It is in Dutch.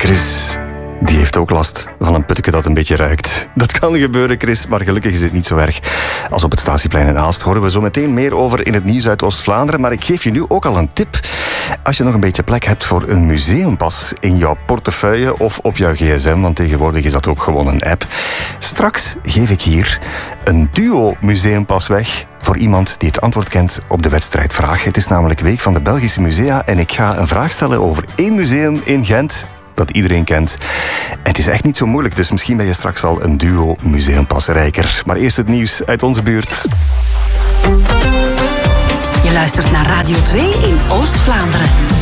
Chris, die heeft ook last van een putje dat een beetje ruikt. Dat kan gebeuren, Chris, maar gelukkig is het niet zo erg. Als op het Statieplein in Aalst horen we zo meteen meer over in het nieuws uit Oost-Vlaanderen. Maar ik geef je nu ook al een tip. Als je nog een beetje plek hebt voor een museumpas in jouw portefeuille of op jouw gsm, want tegenwoordig is dat ook gewoon een app. Straks geef ik hier een duo museumpas weg voor iemand die het antwoord kent op de wedstrijdvraag. Het is namelijk Week van de Belgische Musea en ik ga een vraag stellen over 1 museum in Gent dat iedereen kent. En het is echt niet zo moeilijk, dus misschien ben je straks wel een duo museumpasrijker. Maar eerst het nieuws uit onze buurt. Je luistert naar Radio 2 in Oost-Vlaanderen.